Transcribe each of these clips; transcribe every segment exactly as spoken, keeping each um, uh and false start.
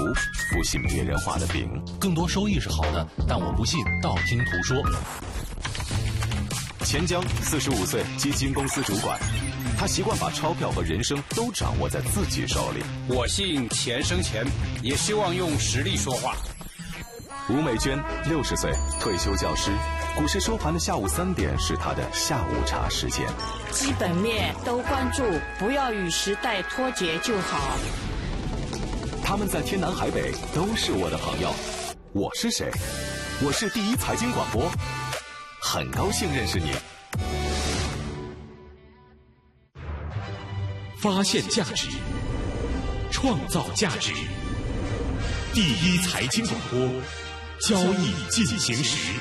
不信别人画的饼。 更多收益是好的，但我不信道听途说。 钱江，四十五岁，基金公司主管。他习惯把钞票和人生都掌握在自己手里。 我信钱生钱，也希望用实力说话。 吴美娟，六十岁，退休教师。股市收盘的下午三点是他的下午茶时间。 基本面都关注，不要与时代脱节就好。 他们在天南海北都是我的朋友。我是谁？我是第一财经广播，很高兴认识你。 发现价值，创造价值。第一财经广播，交易进行时。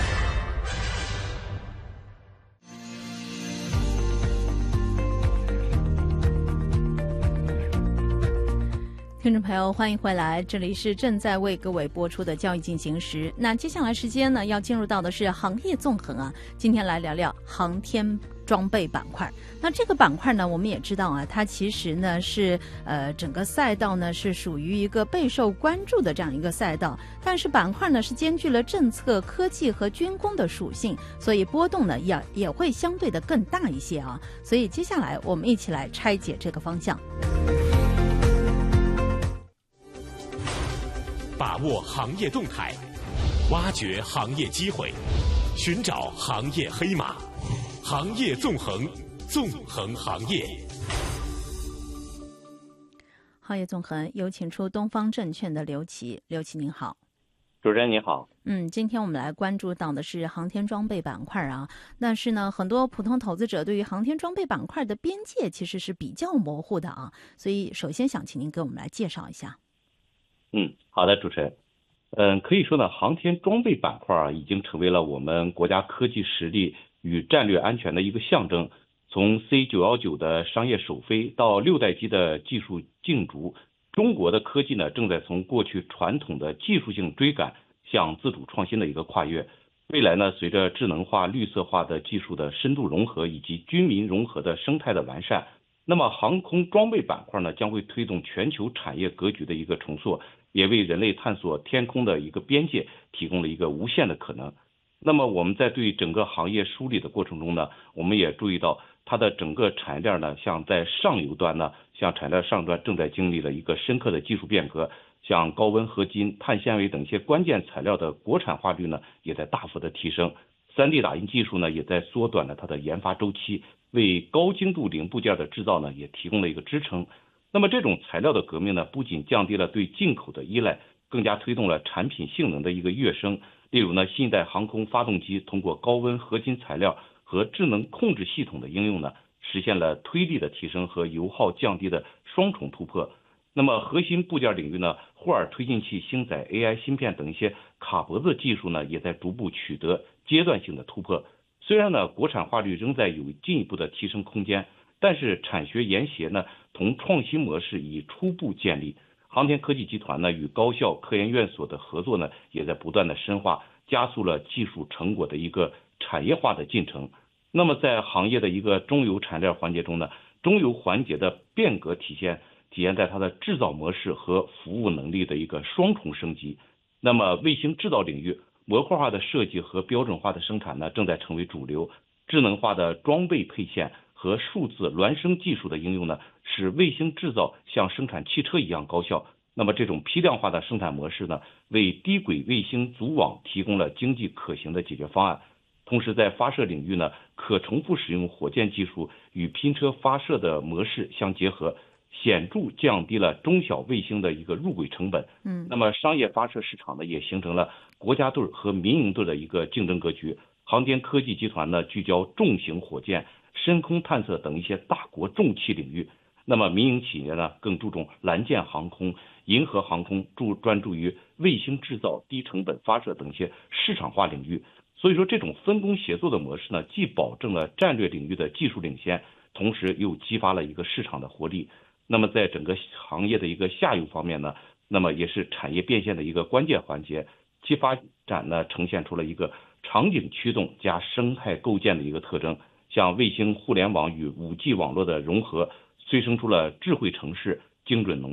听众朋友，欢迎回来，这里是正在为各位播出的交易进行时。那接下来时间呢，要进入到的是行业纵横啊，今天来聊聊航天装备板块。那这个板块呢，我们也知道啊，它其实呢是呃整个赛道呢是属于一个备受关注的这样一个赛道，但是板块呢是兼具了政策、科技和军工的属性，所以波动呢也也会相对的更大一些啊。所以接下来我们一起来拆解这个方向。 把握行业动态，挖掘行业机会，寻找行业黑马，行业纵横，纵横行业。 行业纵横，有请出东方证券的刘琦。刘琦您好。 主持人你好。 嗯，今天我们来关注到的是航天装备板块啊，但是呢，很多普通投资者对于航天装备板块的边界其实是比较模糊的啊，所以首先想请您给我们来介绍一下。 嗯，好的，主持人。嗯，可以说呢，航天装备板块啊，已经成为了我们国家科技实力与战略安全的一个象征。从 C 九一九 的商业首飞到六代机的技术竞逐，中国的科技呢，正在从过去传统的技术性追赶向自主创新的一个跨越。未来呢，随着智能化、绿色化的技术的深度融合以及军民融合的生态的完善，那么航空装备板块呢，将会推动全球产业格局的一个重塑，也为人类探索天空的一个边界提供了一个无限的可能。那么我们在对整个行业梳理的过程中呢，我们也注意到它的整个产业链呢，像在上游端呢，像产业链上端正在经历了一个深刻的技术变革，像高温合金、碳纤维等一些关键材料的国产化率呢，也在大幅的提升。三 D 打印技术呢，也在缩短了它的研发周期，为高精度零部件的制造呢，也提供了一个支撑。那么这种材料的革命呢，不仅降低了对进口的依赖，更加推动了产品性能的一个跃升。例如呢，新一代航空发动机通过高温合金材料和智能控制系统的应用呢，实现了推力的提升和油耗降低的双重突破。那么核心部件领域呢，霍尔推进器星载 A I 芯片等一些卡脖子技术呢，也在逐步取得阶段性的突破。虽然呢，国产化率仍在有进一步的提升空间，但是产学研协呢，同创新模式已初步建立。航天科技集团呢，与高校、科研院所的合作呢，也在不断的深化，加速了技术成果的一个产业化的进程。那么在行业的一个中游产业链环节中呢，中游环节的变革体现体现在它的制造模式和服务能力的一个双重升级。那么卫星制造领域，模块化的设计和标准化的生产呢，正在成为主流。智能化的装备配线和数字孪生技术的应用呢，使卫星制造像生产汽车一样高效。那么这种批量化的生产模式呢，为低轨卫星组网提供了经济可行的解决方案。同时在发射领域呢，可重复使用火箭技术与拼车发射的模式相结合，显著降低了中小卫星的一个入轨成本。嗯，那么商业发射市场呢，也形成了国家队和民营队的一个竞争格局。航天科技集团呢，聚焦重型火箭、深空探测等一些大国重器领域。那么民营企业呢，更注重蓝箭航空、银河航空，注专注于卫星制造、低成本发射等一些市场化领域。所以说，这种分工协作的模式呢，既保证了战略领域的技术领先，同时又激发了一个市场的活力。那么在整个行业的一个下游方面呢，那么也是产业变现的一个关键环节，其发展呢呈现出了一个场景驱动加生态构建的一个特征。像卫星互联网与 五 G 网络的融合，催生出了智慧城市、精准农业、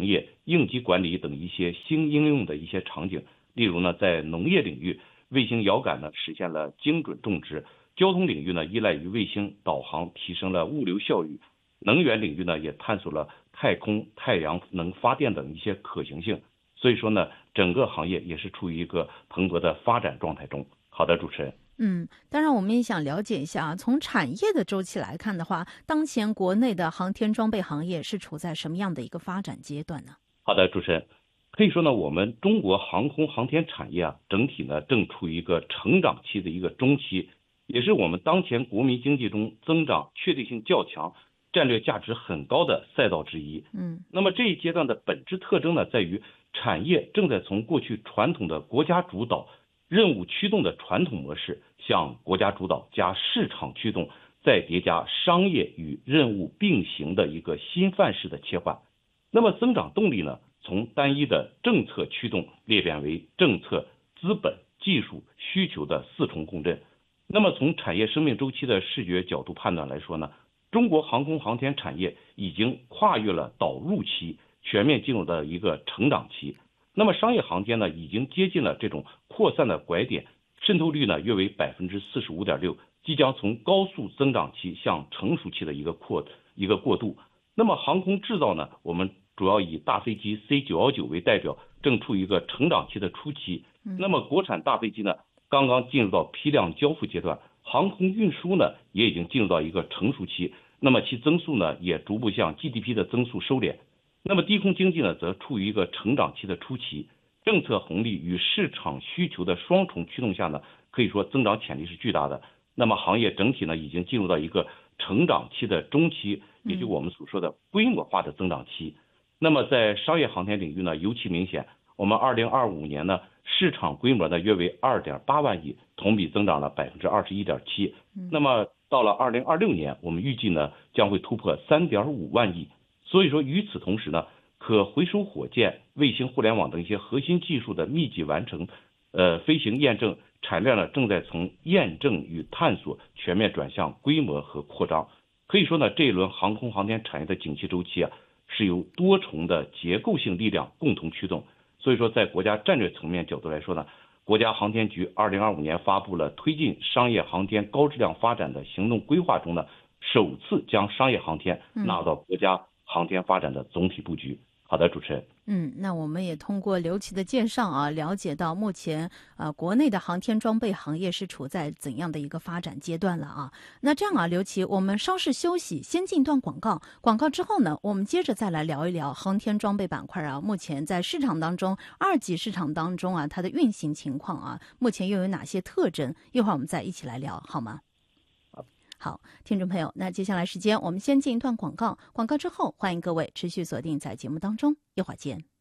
应急管理等一些新应用的一些场景。例如呢，在农业领域，卫星遥感呢实现了精准种植；交通领域呢，依赖于卫星导航提升了物流效率；能源领域呢，也探索了太空、太阳能发电等一些可行性。所以说呢，整个行业也是处于一个蓬勃的发展状态中。好的，主持人。 嗯，当然我们也想了解一下啊，从产业的周期来看的话，当前国内的航天装备行业是处在什么样的一个发展阶段呢？ 好的，主持人。可以说呢，我们中国航空航天产业啊，整体呢正处于一个成长期的一个中期，也是我们当前国民经济中增长确定性较强、战略价值很高的赛道之一。 嗯， 那么这一阶段的本质特征呢，在于产业正在从过去传统的国家主导、任务驱动的传统模式，向国家主导加市场驱动，再叠加商业与任务并行的一个新范式的切换。那么增长动力呢，从单一的政策驱动裂变为政策、资本、技术、需求的四重共振。那么从产业生命周期的视觉角度判断来说呢，中国航空航天产业已经跨越了导入期，全面进入到一个成长期。那么商业航天呢，已经接近了这种扩散的拐点，渗透率呢约为百分之四十五点六，即将从高速增长期向成熟期的一个扩一个过渡。那么航空制造呢，我们主要以大飞机 C 九一九 为代表，正处于一个成长期的初期。那么国产大飞机呢，刚刚进入到批量交付阶段，航空运输呢也已经进入到一个成熟期，那么其增速呢也逐步向 G D P 的增速收敛。那么低空经济呢，则处于一个成长期的初期，政策红利与市场需求的双重驱动下呢，可以说增长潜力是巨大的。那么行业整体呢，已经进入到一个成长期的中期，也就我们所说的规模化的增长期。那么在商业航天领域呢，尤其明显，我们二零二五年呢，市场规模呢约为二点八万亿，同比增长了百分之二十一点七。那么到了二零二六年，我们预计呢将会突破三点五万亿。所以说，与此同时呢，可回收火箭、卫星互联网等一些核心技术的密集完成，呃，飞行验证产业链呢正在从验证与探索全面转向规模和扩张。可以说呢，这一轮航空航天产业的景气周期啊，是由多重的结构性力量共同驱动。所以说，在国家战略层面角度来说呢，国家航天局二零二五年发布了推进商业航天高质量发展的行动规划中呢，首次将商业航天纳到国家航天发展的总体布局。好的，主持人。 嗯，那我们也通过刘琦的介绍啊，了解到目前呃国内的航天装备行业是处在怎样的一个发展阶段了啊。那这样啊，刘琦，我们稍事休息，先进一段广告。广告之后呢，我们接着再来聊一聊航天装备板块啊，目前在市场当中，二级市场当中啊，它的运行情况啊，目前又有哪些特征？一会儿我们再一起来聊，好吗？好，听众朋友，那接下来时间我们先进一段广告，广告之后欢迎各位持续锁定在节目当中，一会儿见。